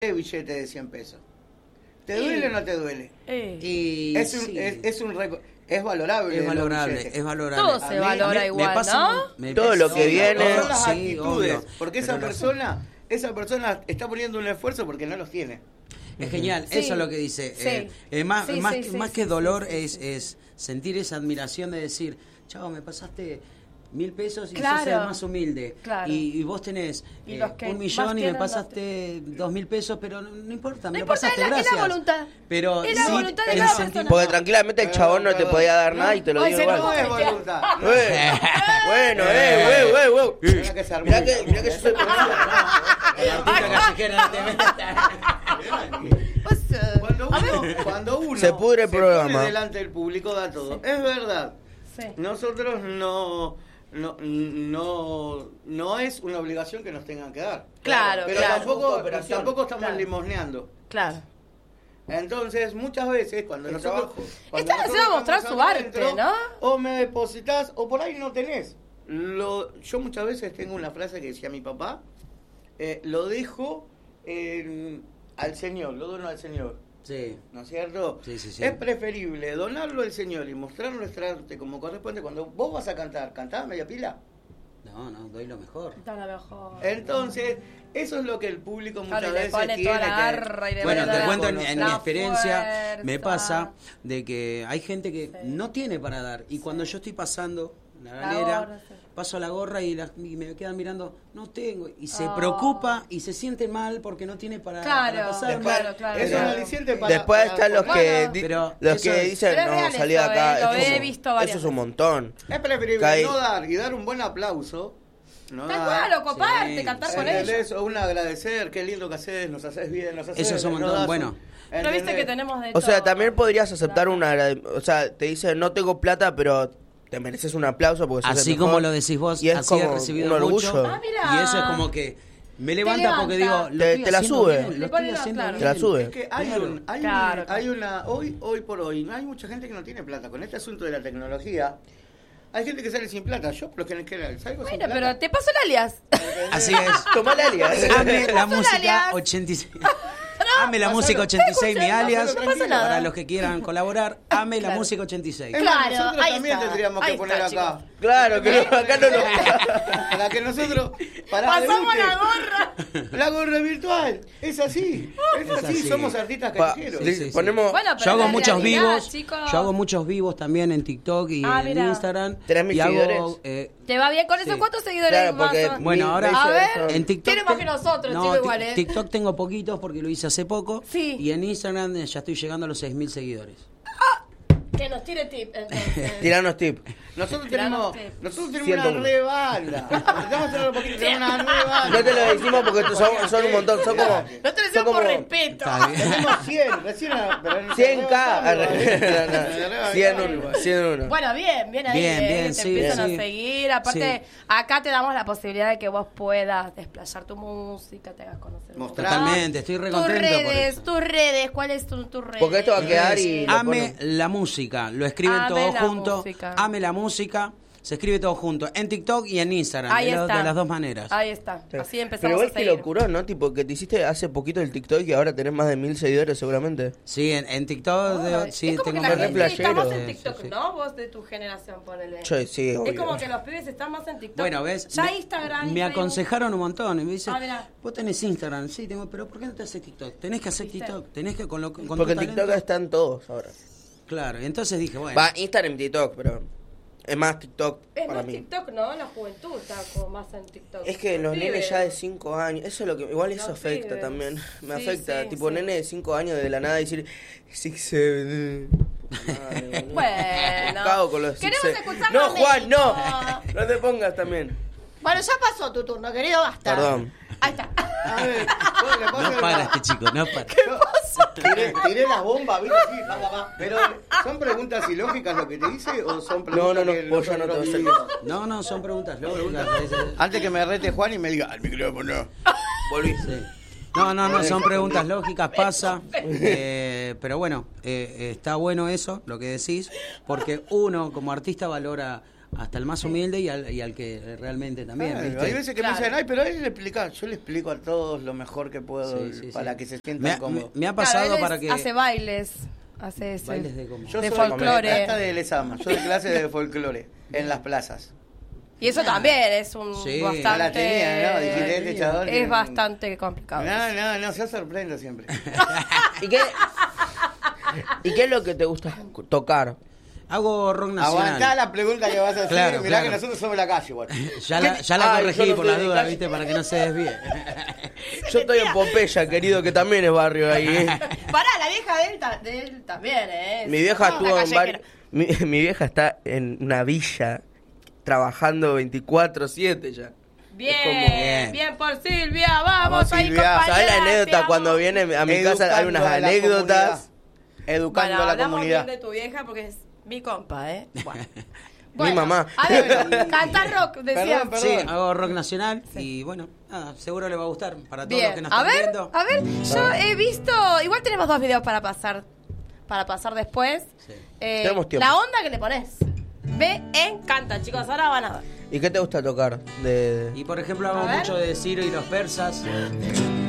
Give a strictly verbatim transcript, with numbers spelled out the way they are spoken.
billete de cien pesos. ¿Te duele o no te duele? Eh. Y Es un, sí. es, es un récord. Es valorable. Es los valorable, billetes. es valorable. Todo se A mí- valora me- igual, me pasa ¿no? mu- me Todo pasa- lo que viene- Son las Sí, actitudes. obvio, porque esa pero lo- persona, esa persona está poniendo un esfuerzo porque no los tiene. Es genial, Sí. eso es lo que dice. Sí. Eh, eh, más Sí, más, sí, que, sí, más sí, que sí, dolor sí, sí, es, sí. es sentir esa admiración de decir, chavo, me pasaste mil pesos y Claro. sos el más humilde. Claro. Y, y vos tenés Y eh, los que un más millón y me tienen, no pasaste dos mil pesos, pero no, no importa, me No lo importa, pasaste, es la- es la gracias. voluntad. Pero Es la sí, voluntad de el cada senti- persona. Porque tranquilamente el chabón no te podía dar nada y te lo Ay, dio se igual. No es voluntad. No es- Eh, bueno, eh, wey, wey, wey. Mirá que se armó. Mirá que, mirá que yo soy El artista callejero no te metas. Pues, eh, Cuando uno, cuando uno Se pudre el programa. pone delante del público da todo. Es verdad. sí. Nosotros no, no, no, no es una obligación que nos tengan que dar. Claro, Pero claro. tampoco, Cooperación. tampoco estamos Claro. limosneando. Claro. Entonces, muchas veces cuando El nosotros... trabajo. cuando Están nosotros haciendo mostrar estamos su arte, adentro, ¿no? O me depositas, o por ahí no tenés. Lo, yo muchas veces tengo una frase que decía mi papá, eh, lo dejo en- al Señor, lo dono al Señor. Sí. ¿No es cierto? Sí, sí, sí. Es preferible donarlo al Señor y mostrar nuestra arte como corresponde. Cuando vos vas a cantar, ¿cantás media pila? No, no, doy lo mejor. Está la mejor. Entonces, eso es lo que el público muchas Claro, y le veces pone tiene toda la que... garra y le Bueno, pone te toda cuento la- en, en la mi experiencia, fuerza. me pasa de que hay gente que Sí. no tiene para dar. Y cuando yo estoy pasando la La galera, gorra, sí. paso la gorra y, la- y me quedan mirando, no tengo. Y se Oh. preocupa y se siente mal porque no tiene para, Claro, para pasar. Después, claro, claro, es claro. un aliciente para... Después para están los formar. que, Bueno, di- pero los eso que es- dicen, Pero es no, real salí de eso, acá. eh, lo Esto he es un- visto varias Eso es un veces. montón. Es preferible Cae- no dar y dar un buen aplauso. No Tal dar. cual, o coparte, Sí, cantar sí. con ellos. ¿Entendés? O un agradecer, qué lindo que haces, nos haces bien, nos haces Eso es un no montón, das bueno. Pero viste ¿entendés? que tenemos de O sea, todo. también podrías aceptar una... agrade- O sea, te dicen, no tengo plata, pero te mereces un aplauso porque sos el Así mejor. como lo decís vos, Y es así he como recibido un mucho. orgullo. Ah, mirá. Y eso es como que me levanta porque digo, levanta. lo Te- estoy te la haciendo sube. bien, Le lo pone estoy la- haciendo claro. Te la bien. sube. Es que hay, Claro. un, hay, Claro, un- claro. hay una, hoy, hoy por hoy, hay mucha gente que no tiene plata. Con este asunto de la tecnología, hay gente que sale sin plata. Yo, por lo que que salgo sin Bueno, plata. pero te paso el alias. Así es. Tomá la alias. Ame la Pasó el música alias. ochenta y seis. Ame la pasalo. música ochenta y seis, mi Escuchando, alias. no pasa nada. Para los que quieran colaborar, ame la Claro. música ochenta y seis. Es más, Claro, nosotros ahí también está. tendríamos Ahí que poner está, acá. Claro, que no, acá no lo... Para que nosotros... Para Pasamos debute, la gorra. La gorra virtual. Es así. Es, Es así. así. Somos artistas Pa- callejeros. Sí, sí, sí. Ponemos Bueno, pero Yo hago la muchos realidad, vivos, chicos. yo hago muchos vivos también en TikTok y Ah, en mira. Instagram. ¿Tenés mil y hago, seguidores? eh, ¿Te va bien con eso? Sí. ¿Cuántos seguidores Claro, más porque son? Bueno, mil ahora- veces A ver, son- en TikTok Tiene más te- que nosotros, no, chico, ti- igual, ¿eh? TikTok tengo poquitos porque lo hice hace poco. Sí. Y en Instagram eh, ya estoy llegando a los seis mil seguidores. Que nos tire tip, entonces. Tiranos tip. Nosotros Tiranos tenemos, tips. nosotros tenemos ciento una uno. re banda. Necesitamos tener un poquito, tenemos una re banda. No te lo decimos porque tú- son, son un montón. Son como... No te lo son decimos como por respeto. Está bien. Tenemos cien, recién... pero no- cien K. no, no, no. cien uno. cien uno. Bueno, bien, bien ahí. Bien, eh, bien, te sí, empiezan sí. a seguir. Aparte, acá te damos la posibilidad de que vos puedas desplayar tu música, te hagas conocer. un Mostrar. poco. Totalmente, estoy Tus recontento por redes, eso. tus redes, ¿cuáles son tus redes? Porque esto va a quedar y... lo Ame ponen. la música, lo escriben Ame todos la juntos. música. Ame la música, se escribe todo junto. En TikTok y en Instagram, Ahí de, lo- está. de las dos maneras. Ahí está. Sí. Así Pero empezamos igual a que seguir. locurón, ¿no? Tipo, que te hiciste hace poquito el TikTok y ahora tenés más de mil seguidores seguramente. Sí, en, en TikTok de- Ay, sí, es como tengo que la re gente está playero. más en Sí, TikTok, sí, sí. ¿no? Vos de tu generación, ponele. Yo, sí, Es obvio. como que los pibes están más en TikTok. Bueno, ves, Ya me, Instagram y me Facebook. aconsejaron un montón y me dicen, Ah, mirá. vos tenés Instagram, sí, tengo, pero ¿por qué no te haces TikTok? Tenés que hacer ¿Viste? TikTok, tenés que con lo con Porque en tu TikTok talento- están todos ahora. Claro, y entonces dije, bueno, Va, Instagram y TikTok, pero es más TikTok Es para más mí. TikTok, ¿no? La juventud está como más en TikTok. Es que los pibes. nenes ya de cinco años, eso es lo que, igual eso Los afecta pibes. también, me Sí, afecta, sí, tipo sí. nene de cinco años de la nada decir six seven. Bueno. Cago con los Queremos six, seven. escuchar No, más Juan, no. México. No te pongas también. Bueno, ya pasó tu turno, querido, basta. Perdón. Ahí está. A ver, ¿cómo le pasa no el- para este chico, no para. Tiré, tiré las bombas, ¿viste? Sí, va, va, va. Pero, ¿son preguntas ilógicas lo que te dice o son preguntas No, no, no, que vos ya no te nosotros vas a vivimos? No, no, son preguntas lógicas. es- es- Antes que me rete Juan y me diga, al micrófono. Volví. sí. No, no, no, son preguntas lógicas, pasa. eh, pero bueno, eh, está bueno eso, lo que decís, porque uno como artista valora hasta el más humilde y al, y al que realmente también, Claro, ¿viste? hay veces que Claro. me dicen, ay, pero él le explica, yo le explico a todos lo mejor que puedo Sí, sí, para sí. que se me, sientan ha, cómodos. me, me ha Claro, pasado él para es- que... hace bailes, hace ese. Bailes de cómo. Yo de soy folclore. hasta de Lesama, yo doy clase de folclore en las plazas. Y eso también es un Sí. bastante... No la tenía, ¿no? Dijiste, este chabón Es tiene- bastante complicado. No, no, no, yo sorprendo siempre. ¿Y qué, ¿Y qué es lo que te gusta tocar? Hago rock nacional. Aguantá la pregunta que vas a hacer, Claro, mirá claro. que nosotros somos la calle, igual. Ya la, ya la Ay, corregí yo no por soy las de dudas, calle. ¿viste? Para que no se desvíe. Yo estoy en Pompeya, querido, que también es barrio ahí. ¿eh? Pará, la vieja de él, ta- de él también, ¿eh? Mi vieja Ah, estuvo la en varios... callejera. Mi, mi vieja está en una villa trabajando veinticuatro siete ya. Bien, Bien. bien por Silvia, vamos, Vamos, ahí, Silvia. compañera. ¿Sabes la te anécdota? amo. Cuando viene a mi casa hay unas Educando a la anécdotas. comunidad. Educando Bueno, a la hablamos comunidad. bien de tu vieja porque es mi compa, ¿eh? Bueno. Mi mamá. A ver, canta rock, decía. Perdón, perdón. Sí, hago rock nacional y bueno, nada, seguro le va a gustar para todos los que Bien, nos a están ver, viendo. a ver, yo he visto, igual tenemos dos videos para pasar, para pasar después. Sí. Eh, Tenemos tiempo. La onda que le pones. Me encanta, chicos, ahora van a ver. ¿Y qué te gusta tocar? De... Y por ejemplo hago A ver. mucho de Ciro y los persas.